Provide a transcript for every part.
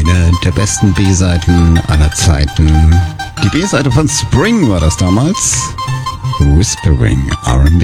Eine der besten B-Seiten aller Zeiten. Die B-Seite von Spring war das damals. Whispering R&B.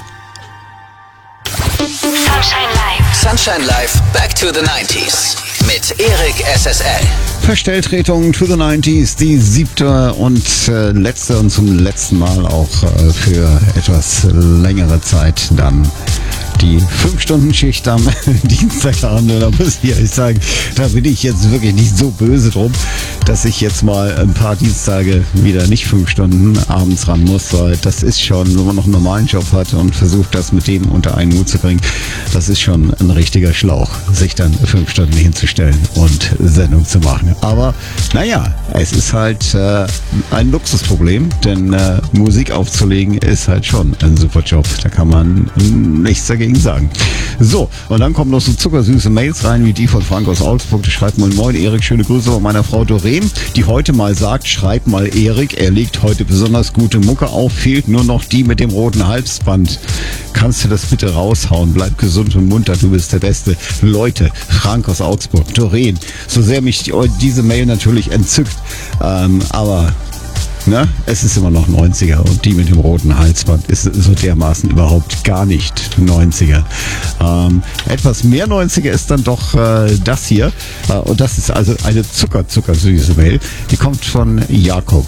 Sunshine Live. Sunshine Live, Back to the 90s. Mit Erik SSL. Verstelltretung to the 90s, die 7. und letzte und zum letzten Mal auch für etwas längere Zeit dann die 5-Stunden-Schicht am Dienstagabend. Da muss ich ehrlich sagen, da bin ich jetzt wirklich nicht so böse drum, dass ich jetzt mal ein paar Dienstage wieder nicht 5 Stunden abends ran muss, weil das ist schon, wenn man noch einen normalen Job hat und versucht, das mit dem unter einen Hut zu bringen, das ist schon ein richtiger Schlauch, sich dann 5 Stunden hinzustellen und Sendung zu machen. Aber naja, es ist halt ein Luxusproblem, denn Musik aufzulegen ist halt schon ein super Job. Da kann man nichts dagegen sagen. So, und dann kommen noch so zuckersüße Mails rein, wie die von Frank aus Augsburg. Die schreibt mal: Moin Erik, schöne Grüße von meiner Frau Doreen, die heute mal sagt, schreib mal Erik, er legt heute besonders gute Mucke auf, fehlt nur noch die mit dem roten Halsband. Kannst du das bitte raushauen? Bleib gesund und munter, du bist der Beste. Leute, Frank aus Augsburg, Doreen, so sehr mich diese Mail natürlich entzückt, aber ne, es ist immer noch 90er und die mit dem roten Halsband ist so dermaßen überhaupt gar nicht 90er. Etwas mehr 90er ist dann doch das hier. Und das ist also eine zuckersüße Mail. Die kommt von Jakob.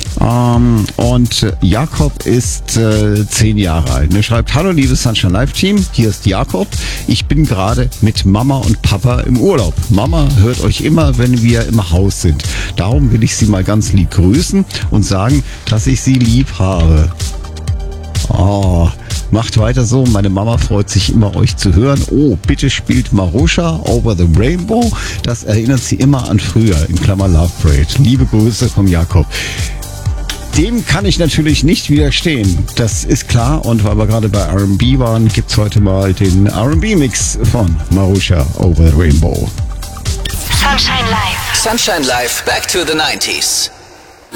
Und Jakob ist 10 Jahre alt. Er schreibt: Hallo liebes Sunshine Live Team, hier ist Jakob. Ich bin gerade mit Mama und Papa im Urlaub. Mama hört euch immer, wenn wir im Haus sind. Darum will ich sie mal ganz lieb grüßen und sagen, dass ich sie lieb habe. Oh, macht weiter so. Meine Mama freut sich immer, euch zu hören. Oh, bitte spielt Marusha Over the Rainbow. Das erinnert sie immer an früher, in Klammer Love Parade. Liebe Grüße vom Jakob. Dem kann ich natürlich nicht widerstehen, das ist klar. Und weil wir gerade bei R&B waren, gibt's heute mal den R&B-Mix von Marusha Over the Rainbow. Sunshine Live. Sunshine Live, Back to the 90s.